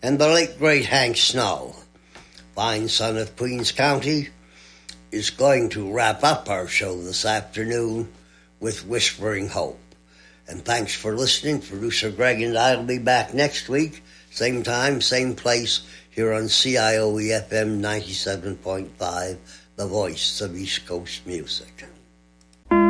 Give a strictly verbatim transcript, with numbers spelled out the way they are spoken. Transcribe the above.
And the late great Hank Snow, fine son of Queens County, is going to wrap up our show this afternoon with Whispering Hope. And thanks for listening. Producer Greg and I will be back next week, same time, same place, here on C I O E F M ninety-seven point five, the voice of East Coast music.